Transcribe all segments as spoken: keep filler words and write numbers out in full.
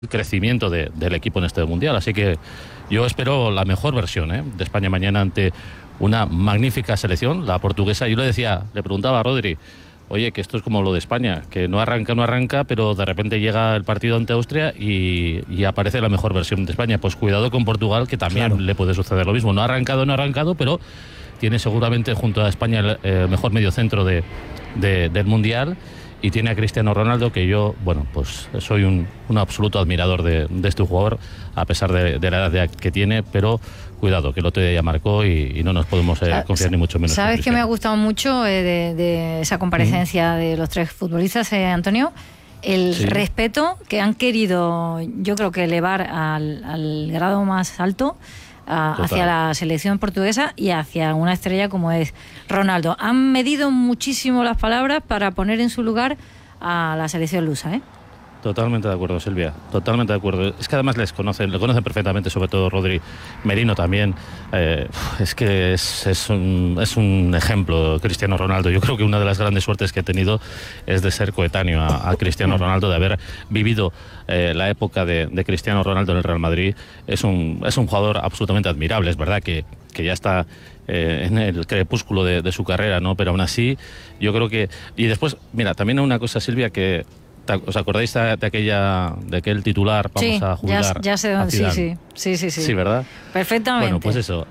crecimiento de, del equipo en este Mundial. Así que yo espero la mejor versión ¿eh? de España mañana ante una magnífica selección, la portuguesa. Yo le decía, le preguntaba a Rodri, oye, que esto es como lo de España, que no arranca, no arranca, pero de repente llega el partido ante Austria y, y aparece la mejor versión de España. Pues cuidado con Portugal, que también claro. le puede suceder lo mismo. No ha arrancado, no ha arrancado, pero tiene seguramente junto a España el, el mejor mediocentro de, de, del Mundial. Y tiene a Cristiano Ronaldo, que yo, bueno, pues soy un, un absoluto admirador de, de este jugador, a pesar de, de la edad de, que tiene, pero cuidado, que el otro día ya marcó y, y no nos podemos eh, confiar ni mucho menos. ¿Sabes qué me ha gustado mucho eh, de, de esa comparecencia mm. de los tres futbolistas, eh, Antonio? El sí. respeto que han querido, yo creo que elevar al, al grado más alto, A, hacia la selección portuguesa y hacia una estrella como es Ronaldo. Han medido muchísimo las palabras para poner en su lugar a la selección lusa, ¿eh? Totalmente de acuerdo, Silvia, totalmente de acuerdo. Es que además les conocen, lo conocen perfectamente, sobre todo Rodri, Merino también. Eh, es que es, es, un, es un ejemplo, Cristiano Ronaldo. Yo creo que una de las grandes suertes que he tenido es de ser coetáneo a, a Cristiano Ronaldo, de haber vivido eh, la época de, de Cristiano Ronaldo en el Real Madrid. Es un, es un jugador absolutamente admirable, es verdad que, que ya está eh, en el crepúsculo de, de su carrera, ¿no? Pero aún así, yo creo que... Y después, mira, también una cosa, Silvia, que... ¿Os acordáis de aquella, de aquel titular? Vamos sí, a jubilar. Ya, ya sé dónde, sí, sí, sí, sí, sí. Sí, ¿verdad? Perfectamente. Bueno, pues eso.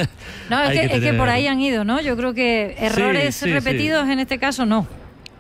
No, es, que, que tener... es que por ahí han ido, ¿no? Yo creo que errores sí, sí, repetidos sí. en este caso no.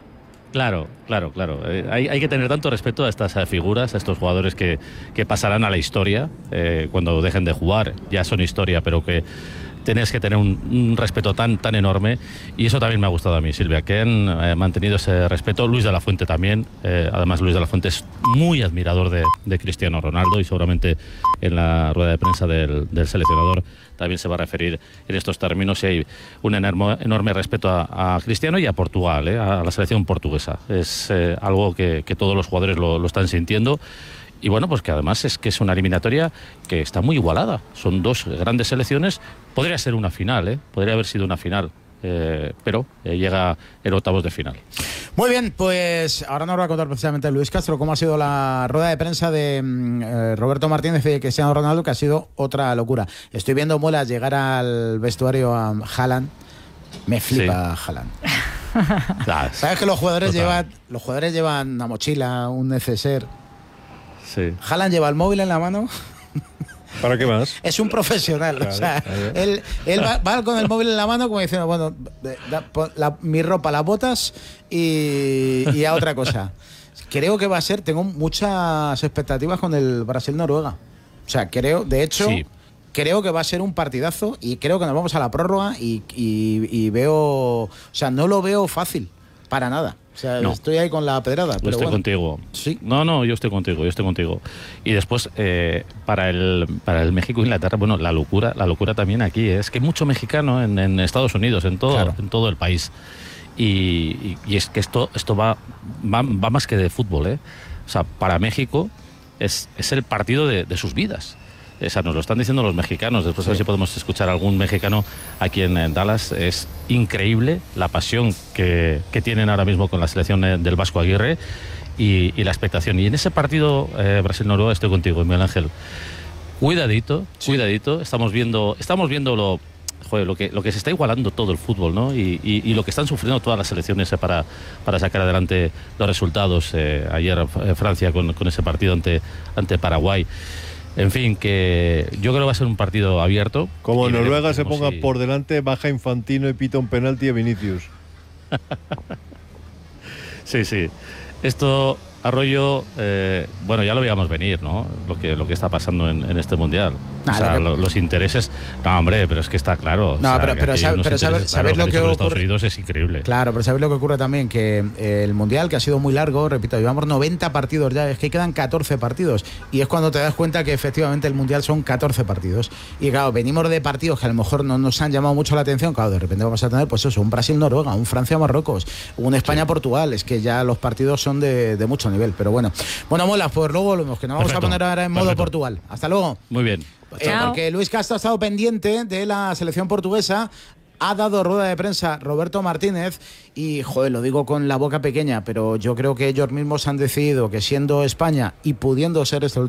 Claro, claro, claro. Eh, hay, hay que tener tanto respeto a estas eh, figuras, a estos jugadores que, que pasarán a la historia eh, cuando dejen de jugar. Ya son historia, pero que tenés que tener un, un respeto tan tan enorme, y eso también me ha gustado a mí, Silvia, que han eh, mantenido ese respeto. Luis de la Fuente también, eh, además Luis de la Fuente es muy admirador de, de Cristiano Ronaldo, y seguramente en la rueda de prensa del, del seleccionador también se va a referir en estos términos, y hay un enorme, enorme respeto a, a Cristiano y a Portugal, eh, a la selección portuguesa. Es eh, algo que, que todos los jugadores lo, lo están sintiendo. Y bueno, pues que además es que es una eliminatoria que está muy igualada. Son dos grandes selecciones. Podría ser una final, ¿eh? Podría haber sido una final. Eh, pero eh, llega el octavos de final. Muy bien, pues ahora nos va a contar precisamente Luis Castro cómo ha sido la rueda de prensa de eh, Roberto Martínez y de Cristiano Ronaldo, que ha sido otra locura. Estoy viendo muelas llegar al vestuario a Haaland. Me flipa sí. Haaland. ¿Sabes que los jugadores llevan los jugadores llevan una mochila, un neceser? Sí. Haaland lleva el móvil en la mano. ¿Para qué más? Es un profesional, claro, o sea, él, él va, va con el móvil en la mano como diciendo, bueno, da, la, mi ropa, las botas y, y a otra cosa. Creo que va a ser, tengo muchas expectativas con el Brasil-Noruega. O sea, creo, de hecho, sí. creo que va a ser un partidazo, y creo que nos vamos a la prórroga y, y, y veo, o sea, no lo veo fácil, para nada. O sea, no. estoy ahí con la pedrada. Yo pero estoy bueno. contigo. Sí. No, no, yo estoy contigo, yo estoy contigo. Y después, eh, para el para el México-Inglaterra, bueno, la locura, la locura también aquí es que hay mucho mexicano en, en Estados Unidos, en todo, claro. en todo el país. Y, y, y es que esto esto va, va va más que de fútbol, ¿eh? O sea, para México es, es el partido de, de sus vidas. O sea, nos lo están diciendo los mexicanos. Después sí. a ver si podemos escuchar a algún mexicano aquí en, en Dallas. Es increíble la pasión que, que tienen ahora mismo con la selección del Vasco Aguirre y, y la expectación. Y en ese partido eh, Brasil-Noruega estoy contigo, Miguel Ángel. Cuidadito, sí. cuidadito. Estamos viendo, estamos viendo lo, joder, lo que lo que se está igualando todo el fútbol, ¿no? Y, y, y lo que están sufriendo todas las selecciones eh, para, para sacar adelante los resultados. Eh, ayer eh, Francia con, con ese partido ante, ante Paraguay. En fin, que yo creo que va a ser un partido abierto. Como Noruega se ponga si... por delante, baja Infantino y pita un penalti a Vinicius. Sí, sí. Esto, Arroyo, eh, bueno, ya lo veíamos venir, ¿no? Lo que, lo que está pasando en, en este Mundial. Nah, o sea, lo, los intereses... No, hombre, pero es que está claro. No, o sea, pero, pero, sabe, pero ¿sabes saber lo que ocurre? Estados Unidos es increíble. Claro, pero ¿sabes lo que ocurre también? Que eh, el Mundial, que ha sido muy largo, repito, llevamos noventa partidos ya, es que quedan catorce partidos. Y es cuando te das cuenta que efectivamente el Mundial son catorce partidos. Y claro, venimos de partidos que a lo mejor no nos han llamado mucho la atención. Claro, de repente vamos a tener, pues eso, un Brasil-Noruega, un Francia-Marruecos, un España-Portugal. Es que ya los partidos son de, de mucho nivel, pero bueno. Bueno, Molas, pues luego volvemos, que nos vamos Perfecto. a poner ahora en modo Perfecto. Portugal. Hasta luego. Muy bien. Eh, porque Luis Castro ha estado pendiente de la selección portuguesa. Ha dado rueda de prensa Roberto Martínez y, joder, lo digo con la boca pequeña, pero yo creo que ellos mismos han decidido que siendo España y pudiendo ser este